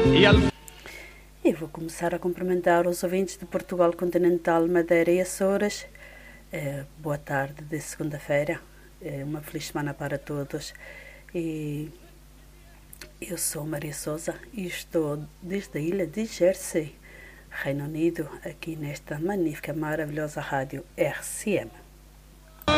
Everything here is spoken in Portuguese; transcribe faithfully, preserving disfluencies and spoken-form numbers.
E al... E vou começar a cumprimentar os ouvintes de Portugal Continental, Madeira e Açores. É, boa tarde de segunda-feira. É, uma feliz semana para todos. E eu sou Maria Souza e estou desde a ilha de Jersey, Reino Unido, aqui nesta magnífica, maravilhosa rádio R C M.